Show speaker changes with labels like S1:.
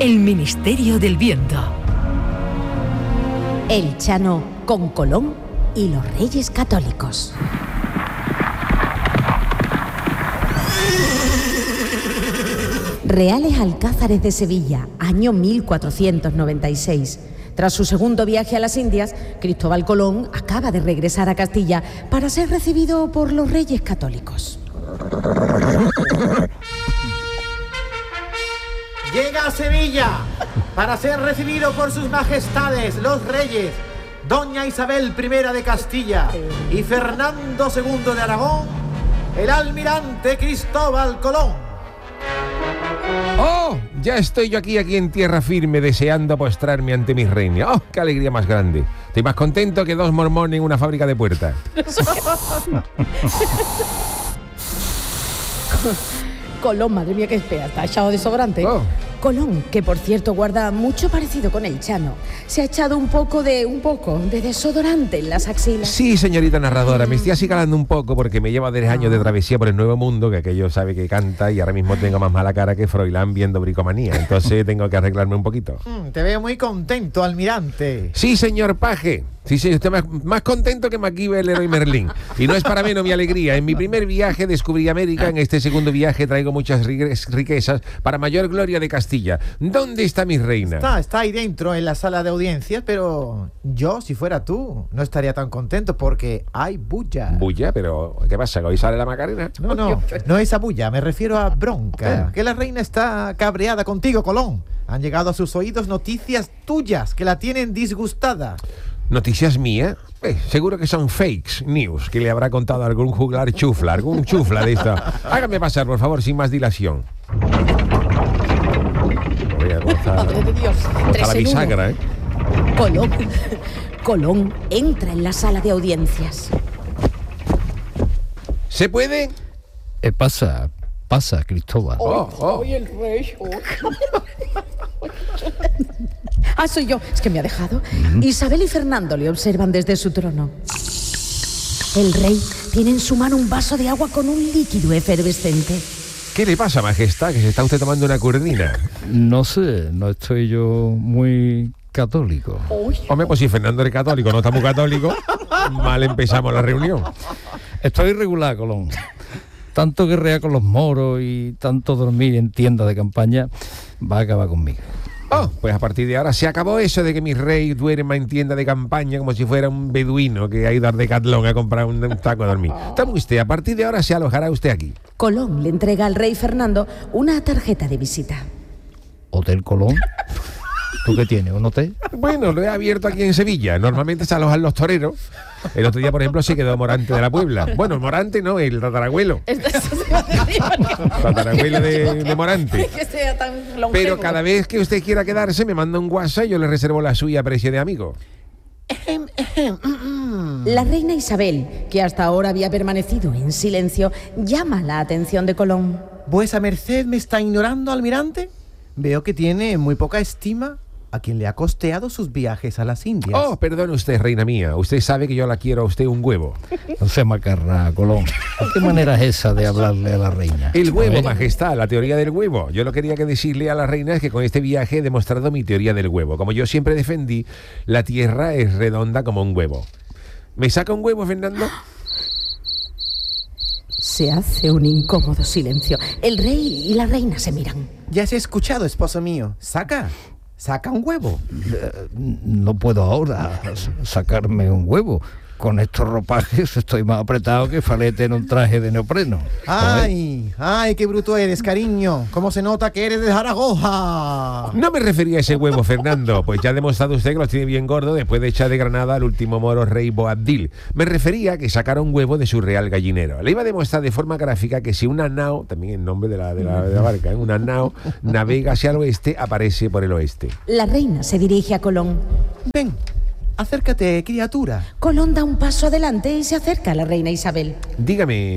S1: El Ministerio del Viento.
S2: El Chano con Colón y los Reyes Católicos. Reales Alcázares de Sevilla, año 1496. Tras su segundo viaje a las Indias, Cristóbal Colón acaba de regresar a Castilla para ser recibido por los Reyes Católicos.
S3: Llega a Sevilla para ser recibido por sus majestades, los reyes, doña Isabel I de Castilla y Fernando II de Aragón, el almirante Cristóbal Colón.
S4: ¡Oh! Ya estoy yo aquí en tierra firme, deseando postrarme ante mi reina. ¡Oh, qué alegría más grande! Estoy más contento que dos mormones en una fábrica de puertas.
S2: Colón, madre mía, qué espera, está echado de sobrante.
S4: Oh.
S2: Colón, que por cierto guarda mucho parecido con el Chano, se ha echado un poco de desodorante en las axilas.
S4: Sí, señorita narradora, me estoy acicalando un poco porque me lleva 10 años de travesía por el Nuevo Mundo, que aquello sabe que canta y ahora mismo tengo más mala cara que Froilán viendo Bricomanía, entonces tengo que arreglarme un poquito.
S3: Te veo muy contento, almirante.
S4: Sí, señor paje. Sí, sí, estoy más contento que MacGyver, Leroy Merlin. Y no es para menos mi alegría. En mi primer viaje descubrí América, en este segundo viaje traigo muchas riquezas para mayor gloria de Castilla. ¿Dónde está mi reina?
S3: Está ahí dentro, en la sala de audiencias, pero yo, si fuera tú, no estaría tan contento porque hay bulla.
S4: ¿Bulla? ¿Pero qué pasa? ¿Que hoy sale la Macarena?
S3: No esa bulla, me refiero a bronca. Que la reina está cabreada contigo, Colón. Han llegado a sus oídos noticias tuyas que la tienen disgustada.
S4: ¿Noticias mías? Seguro que son fakes news que le habrá contado algún juglar chufla, algún chufla de esta. Hágame pasar, por favor, sin más dilación.
S2: Madre de Dios,
S4: Está la bisagra, ¿eh?
S2: Colón entra en la sala de audiencias.
S4: ¿Se puede?
S5: Pasa, Cristóbal.
S2: ¡Ay, el rey! Soy yo. Es que me ha dejado. Isabel y Fernando le observan desde su trono. El rey tiene en su mano un vaso de agua con un líquido efervescente.
S4: ¿Qué le pasa, majestad? Que se está usted tomando una curdina.
S5: No sé, no estoy yo muy católico.
S4: Hombre, pues si Fernando es católico, no está muy católico, mal empezamos la reunión.
S5: Estoy regular, Colón. Tanto guerrear con los moros y tanto dormir en tiendas de campaña va a acabar conmigo.
S4: Pues a partir de ahora se acabó eso de que mi rey duerma en tienda de campaña como si fuera un beduino que ha ido a Decathlon a comprar un taco a dormir. Tome usted, a partir de ahora se alojará usted aquí.
S2: Colón le entrega al rey Fernando una tarjeta de visita.
S5: ¿Hotel Colón? ¿Tú qué tienes, un hotel?
S4: Bueno, lo he abierto aquí en Sevilla. Normalmente se alojan los toreros. El otro día, por ejemplo, se quedó Morante de la Puebla. Bueno, Morante no, el tatarabuelo. Tatarabuelo de Morante.
S2: Que sea tan longevo.
S4: Pero cada vez que usted quiera quedarse, me manda un WhatsApp y yo le reservo la suya a precio de amigo.
S2: La reina Isabel, que hasta ahora había permanecido en silencio, llama la atención de Colón.
S3: ¿Vuesa merced me está ignorando, almirante? Veo que tiene muy poca estima a quien le ha costeado sus viajes a las Indias.
S4: Perdone usted, reina mía. Usted sabe que yo la quiero a usted un huevo.
S5: No se macarra, Colón. ¿Qué manera es esa de hablarle a la reina?
S4: El huevo, majestad, la teoría del huevo. Yo lo quería que decirle a la reina es que con este viaje he demostrado mi teoría del huevo. Como yo siempre defendí, la tierra es redonda como un huevo. ¿Me saca un huevo, Fernando?
S2: Se hace un incómodo silencio. El rey y la reina se miran.
S3: Ya se ha escuchado, esposo mío. Saca un huevo.
S5: No puedo ahora sacarme un huevo. Con estos ropajes estoy más apretado que Falete en un traje de neopreno.
S3: ¡Ay, qué bruto eres, cariño! ¿Cómo se nota que eres de Zaragoza?
S4: No me refería a ese huevo, Fernando, pues ya ha demostrado usted que los tiene bien gordo después de echar de Granada al último moro rey Boabdil. Me refería a que sacara un huevo de su real gallinero. Le iba a demostrar de forma gráfica que si una nao, también el nombre de la barca, una nao navega hacia el oeste, aparece por el oeste.
S2: La reina se dirige a Colón.
S3: Ven. Acércate, criatura.
S2: Colón da un paso adelante y se acerca a la reina Isabel.
S4: Dígame,